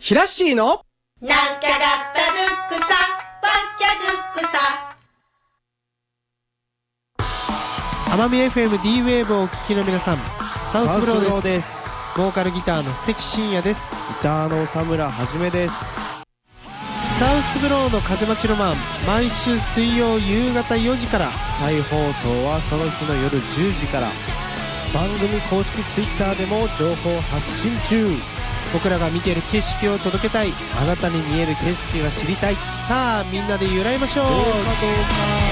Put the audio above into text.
ヒラッシーのなんかがったルックサ、ワッキャドゥックサ。 奄美 FM D-Wave をお聞きの皆さん、サウスブローです。ボーカルギターの関真也です。 ギターの佐村はじめです。 サウスブローの風待ちロマン、毎週水曜夕方4時から、 再放送はその日の夜10時から。番組公式ツイッターでも情報発信中。 僕らが見ている景色を届けたい、 あなたに見える景色が知りたい。 さあみんなで揺らいましょう。 どうかどうか。